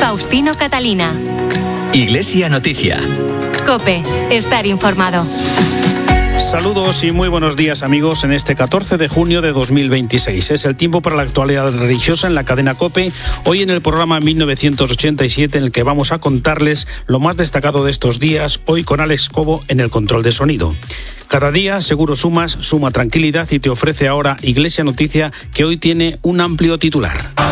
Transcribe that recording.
Faustino Catalina. Iglesia Noticia. COPE. Estar informado. Saludos y muy buenos días, amigos, en este 14 de junio de 2026. Es el tiempo para la actualidad religiosa en la cadena COPE. Hoy en el programa 1987, en el que vamos a contarles lo más destacado de estos días, hoy con Alex Cobo en el control de sonido. Cada día Seguro Sumas suma tranquilidad y te ofrece ahora Iglesia Noticia, que hoy tiene un amplio titular.